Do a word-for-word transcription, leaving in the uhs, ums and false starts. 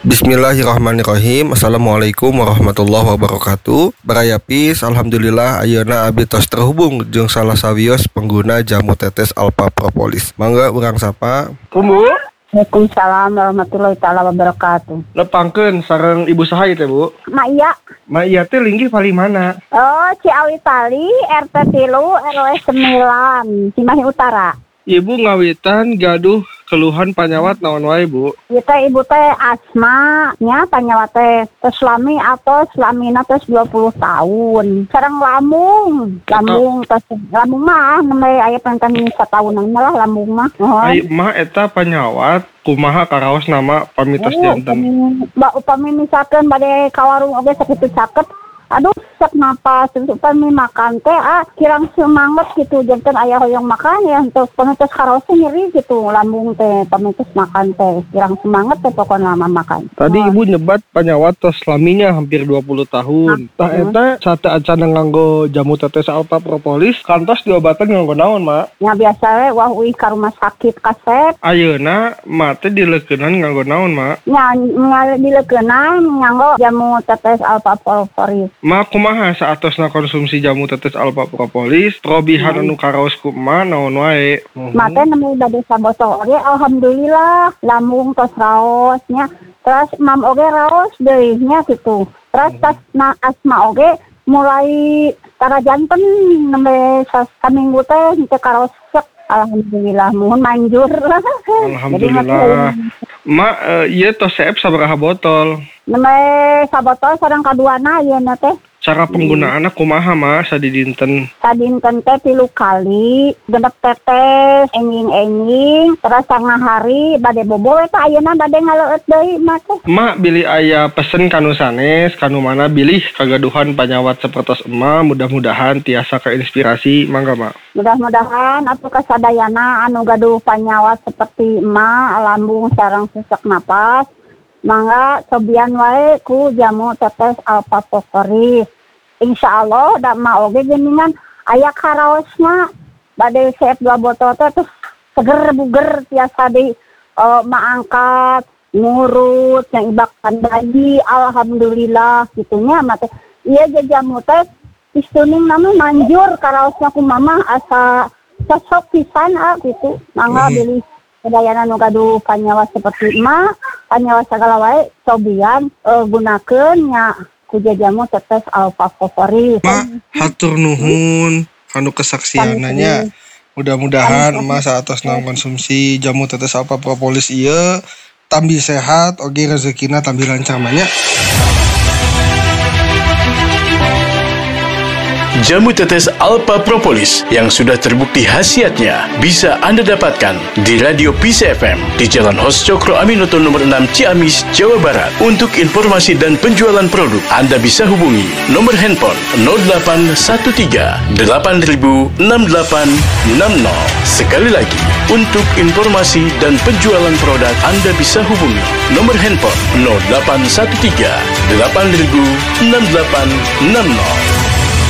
Bismillahirrahmanirrahim. Assalamualaikum warahmatullahi wabarakatuh. Barayapis, alhamdulillah ayeuna abdi tos terhubung jeung salah sawios pengguna jamu tetes Alpha Propolis. Mangga urang sapa. Kumbu. Waalaikumsalam warahmatullahi taala wabarakatuh. Lepangkeun sareng ibu saha ieu teh, Bu? Ma iya. Ma iya teh linggih pali mana? Oh, Ciawi Pali, R T tilu, R W sembilan, Cimahi Utara. Ibu ngawitan gaduh keluhan panyawat naon wae, Bu? Ieu teh ibu teh asma nya panyawat teh tos lami atau lamina tos dua puluh tahun. Sareng lambung, lambung tos lambung mah nembe aya panten satahunan lah lambung mah. Ai mah eta panyawat kumaha karaos nama pamitos janten. Mbak upami misalkan bade ka warung oge sakitu caket. Aduh, sak napas, upami makan teh ah kirang semangat gitu, janten aya hoyong makan ya untuk pamitos karaosnya nyeri gitu, lambung teh pamitos makan teh kirang semangat teh pokon lama makan. Tadi oh. Ibu nyebat panyawat tos laminya hampir dua puluh tahun. Tah eta sate acan nganggo jamu tetes Alpha Propolis kantos diobatan nganggo naon, Mak? Ya biasa we wah uih ka rumah sakit kasep. Ayeuna mak teh dileukeunnan nganggo naon, Mak? Nya nya dileukeunnan nganggo jamu tetes Alpha Propolis. Ma kumaha saatosna konsumsi jamu tetes Alpha Propolis, probihan anu karaos ku ma naon wae. Ma teh nemu bade sabotol oge alhamdulillah lambung tos raos nya. Terus mam oge raos deui nya gitu. Terus tas na asma oge mulai tara janten nembe saminggu teh teu karaos sek. Alhamdulillah mohon manjur. Alhamdulillah. Ma uh, ieu tos seep sabaraha botol? Nembe sabotol sareng kaduana ieu na teh. Cara penggunaanna kumaha, Ma, sadidinten? Sadinten teh tilu kali, genep tetes, enjing-enjing, terus tengah hari bade bobo eta ayeuna bade ngaleueut deui mah teh. Ma bilih aya pesen kanu sanes, kanu mana bilih kagaduhan panyawat sapertos ema, mudah-mudahan tiasa keinspirasi, mangga, Ma. Mudah-mudahan atuh kasadayana anu gaduh panyawat seperti ema, lambung sareng sesak napas, mangga cobian wae ku jamu tetes Alpha Propolis. Insya Allah da ma oge geuningan aya karaosna bade seep dua botol teh terus seger buger tiasa di uh, maangkat ngurut yang ibakan bayi alhamdulillah gitunya mah teh ieu jamu teh istuning nama manjur karaosna ku mama asa cocok pisan ah gitu mangga hmm. Beli sedayana nu gaduh panyawat seperti mah panyawat sagala wae cobian uh, gunakeun nya ku jamu tetes Alpha Propolis. Ma, hatur nuhun kanu kesaksiananya. Mudah-mudahan Mas saatosna konsumsi jamu tetes Alpha Propolis ieu tambi sehat oge rezekina tambi lancar nya. Jamu tetes Alpha Propolis yang sudah terbukti khasiatnya bisa Anda dapatkan di Radio P C F M di Jalan Hos Cokro Aminoto nomor enam Ciamis, Jawa Barat. Untuk informasi dan penjualan produk, Anda bisa hubungi nomor handphone nol delapan satu tiga delapan nol enam delapan enam nol. Sekali lagi, untuk informasi dan penjualan produk, Anda bisa hubungi nomor handphone nol delapan satu tiga delapan nol enam delapan enam nol.